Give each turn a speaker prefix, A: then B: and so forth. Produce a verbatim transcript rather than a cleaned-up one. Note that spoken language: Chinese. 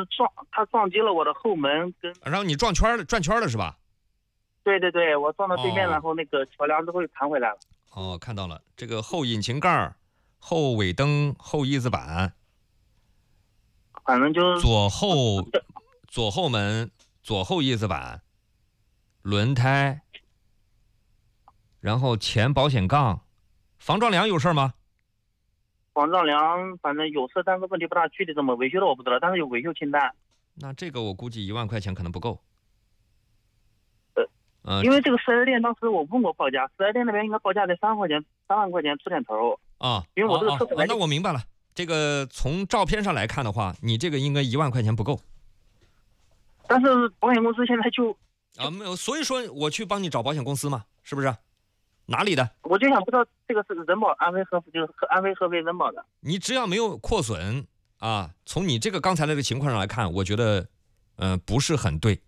A: 撞，他撞击了我的后门跟。
B: 然后你撞圈了，转圈了是吧？
A: 对对对，我撞到对面，
B: 哦、
A: 然后那个桥梁之后又弹回来了。
B: 哦，看到了，这个后引擎盖、后尾灯、后翼子板，
A: 反正就
B: 左后左后门、左后翼子板、轮胎，然后前保险杠、防撞梁有事吗？
A: 防撞梁反正有事，但是问题不大，具体怎么维修的我不知道，但是有维修清单。
B: 那这个我估计一万块钱可能不够。
A: 呃，因为这个四 S 店当时我问过报价，四 S 店那边应该报价在三万块钱，三万块钱出点头。
B: 啊，
A: 因为我这个车本来、
B: 啊啊啊、那我明白了。这个从照片上来看的话，你这个应该一万块钱不够。
A: 但是保险公司现在就
B: 啊没有，所以说我去帮你找保险公司嘛，是不是？哪里的？
A: 我就想不知道这个是人保，安徽合肥就是安徽合肥人保的。
B: 你只要没有扩损啊，从你这个刚才那个情况上来看，我觉得，呃，不是很对。